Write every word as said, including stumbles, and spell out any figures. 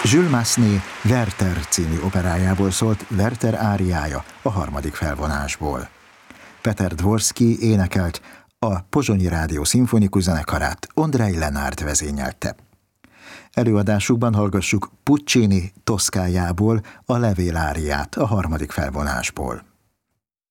Jules Massenet Werther című operájából szólt Werther áriája a harmadik felvonásból. Peter Dvorsky énekelt, a Pozsonyi Rádió szimfonikus zenekarát Ondrej Lenárd vezényelte. Előadásukban hallgassuk Puccini Toszkájából a levél áriát a harmadik felvonásból.